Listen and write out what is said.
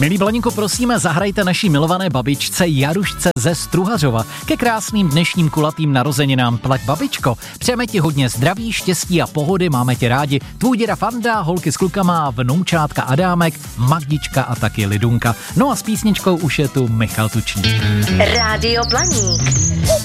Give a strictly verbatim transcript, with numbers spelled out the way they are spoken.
Milí Blaníku, prosíme, zahrajte naší milované babičce Jarušce ze Struhařova ke krásným dnešním kulatým narozeninám. Plať babičko, přejeme ti hodně zdraví, štěstí a pohody, máme tě rádi. Tvůj děda Fanda, holky s klukama, vnoučátka Adámek, Magdička a taky Lidunka. No a s písničkou už je tu Michal Tučník. Rádio Blaník.